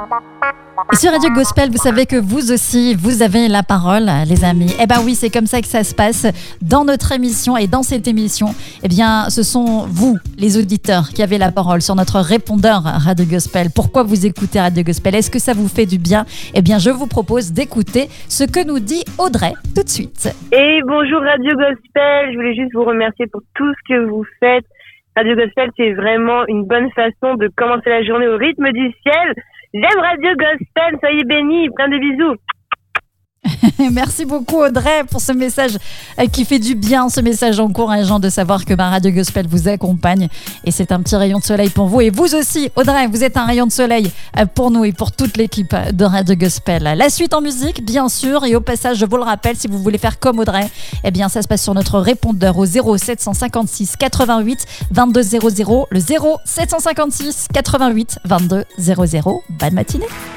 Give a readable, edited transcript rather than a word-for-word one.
Et sur Radio Gospel, vous savez que vous aussi, vous avez la parole, les amis. Eh ben oui, c'est comme ça que ça se passe dans notre émission. Et dans cette émission, eh bien, ce sont vous, les auditeurs, qui avez la parole sur notre répondeur Radio Gospel. Pourquoi vous écoutez Radio Gospel? Est-ce que ça vous fait du bien? Eh bien, je vous propose d'écouter ce que nous dit Audrey tout de suite. Et bonjour Radio Gospel, je voulais juste vous remercier pour tout ce que vous faites. Radio Gospel, c'est vraiment une bonne façon de commencer la journée au rythme du ciel. J'aime Radio Gospel, soyez bénis, plein de bisous. Merci beaucoup Audrey pour ce message qui fait du bien, ce message encourageant de savoir que Radio Gospel vous accompagne et c'est un petit rayon de soleil pour vous. Et vous aussi Audrey, vous êtes un rayon de soleil pour nous et pour toute l'équipe de Radio Gospel. La suite en musique bien sûr, et au passage je vous le rappelle, si vous voulez faire comme Audrey, eh bien ça se passe sur notre répondeur au 0756 88 22 00, le 0756 88 22 00. Bonne matinée.